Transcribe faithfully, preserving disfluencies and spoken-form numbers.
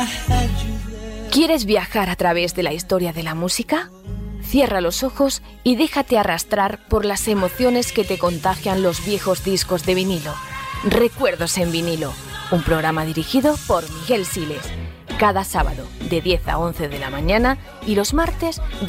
¿Quieres viajar a través de la historia de la música? Cierra los ojos y déjate arrastrar por las emociones que te contagian los viejos discos de vinilo. Recuerdos en vinilo, un programa dirigido por Miguel Siles. Cada sábado de diez a once de la mañana y los martes de